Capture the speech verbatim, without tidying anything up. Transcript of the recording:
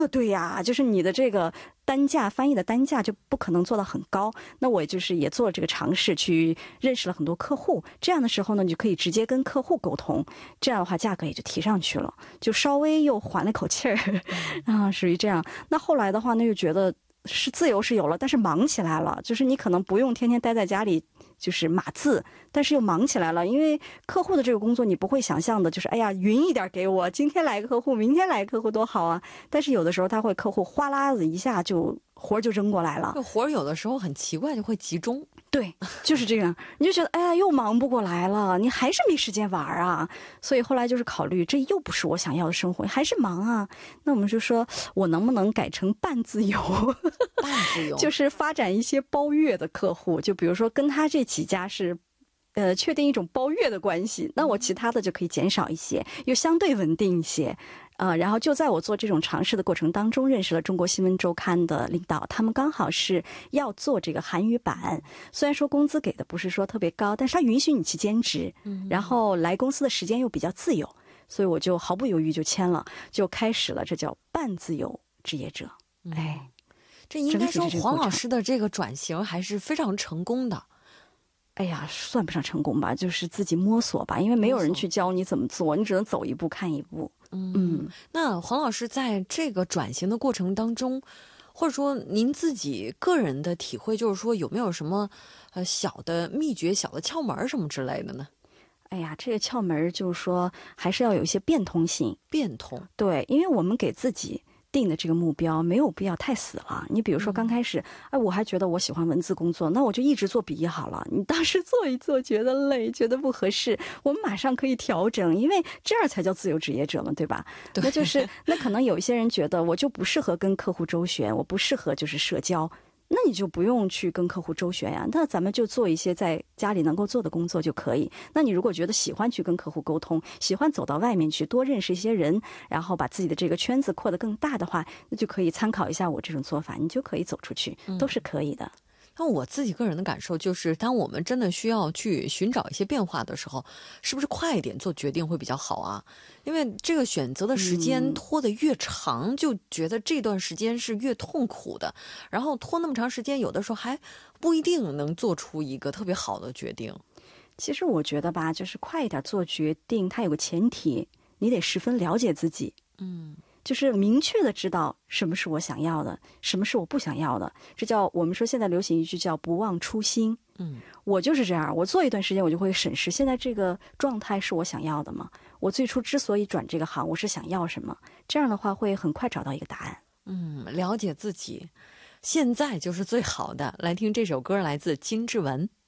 对呀，就是你的这个单价翻译的单价就不可能做到很高。那我就是也做了这个尝试，去认识了很多客户。这样的时候呢，你就可以直接跟客户沟通，这样的话价格也就提上去了，就稍微又缓了口气儿啊，属于这样。那后来的话呢，又觉得是自由是有了，但是忙起来了，就是你可能不用天天待在家里就是码字，但是又忙起来了。因为客户的这个工作你不会想象的就是哎呀匀一点给我，今天来个客户明天来个客户多好啊，但是有的时候他会客户哗啦子一下就活就扔过来了， 活有的时候很奇怪就会集中。 对，就是这样，你就觉得哎呀又忙不过来了，你还是没时间玩啊。所以后来就是考虑这又不是我想要的生活，还是忙啊。那我们就说我能不能改成半自由， 半自由就是发展一些包月的客户，就比如说跟他这几家是呃，确定一种包月的关系，那我其他的就可以减少一些，又相对稳定一些。呃，然后就在我做这种尝试的过程当中，认识了中国新闻周刊的领导，他们刚好是要做这个韩语版，虽然说工资给的不是说特别高，但是他允许你去兼职，然后来公司的时间又比较自由，所以我就毫不犹豫就签了，就开始了，这叫半自由职业者。哎， 这应该说黄老师的这个转型还是非常成功的。 哎呀，算不上成功吧，就是自己摸索吧，因为没有人去教你怎么做，你只能走一步看一步。 嗯，嗯，那黄老师在这个转型的过程当中，或者说您自己个人的体会，就是说有没有什么呃小的秘诀、小的窍门什么之类的呢？ 哎呀，这个窍门就是说还是要有一些变通性。 变通， 对，因为我们给自己定的这个目标没有必要太死了。你比如说刚开始、嗯、哎，我还觉得我喜欢文字工作，那我就一直做笔译好了。你当时做一做觉得累，觉得不合适，我们马上可以调整，因为这样才叫自由职业者嘛，对吧？ 对， 那就是那可能有一些人觉得我就不适合跟客户周旋，我不适合就是社交，那你就不用去跟客户周旋呀，那咱们就做一些在家里能够做的工作就可以。那你如果觉得喜欢去跟客户沟通，喜欢走到外面去多认识一些人，然后把自己的这个圈子扩得更大的话，那就可以参考一下我这种做法，你就可以走出去，都是可以的。嗯， 那我自己个人的感受就是，当我们真的需要去寻找一些变化的时候，是不是快一点做决定会比较好啊？因为这个选择的时间拖得越长、嗯、就觉得这段时间是越痛苦的，然后拖那么长时间，有的时候还不一定能做出一个特别好的决定。 其实我觉得吧，就是快一点做决定，它有个前提，你得十分了解自己。嗯。就是明确的知道什么是我想要的，什么是我不想要的，这叫我们说现在流行一句叫不忘初心。嗯，我就是这样，我做一段时间我就会审视现在这个状态是我想要的吗？我最初之所以转这个行，我是想要什么？这样的话会很快找到一个答案。 嗯，了解自己，现在就是最好的。来听这首歌，来自金志文。